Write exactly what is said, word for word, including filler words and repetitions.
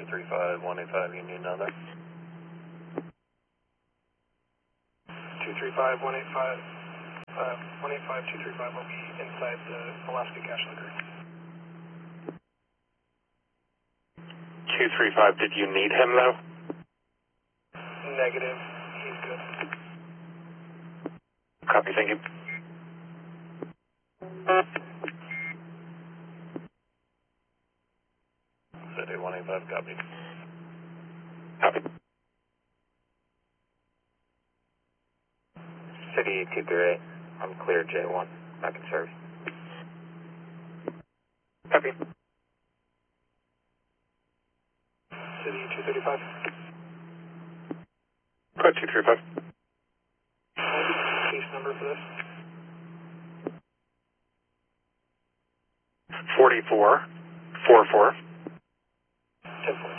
three five one eight five, you need another? two three five one eight five, uh, one eight five two three five will be inside the Alaska cache locker. two three five, did you need him though? Negative, he's good. Copy, thank you. City one eight five, copy. Copy. City two three eight, I'm clear J one, back in service. Copy. City two thirty-five. Go ahead, two three five. Case number for this? forty-four, four four. ten four.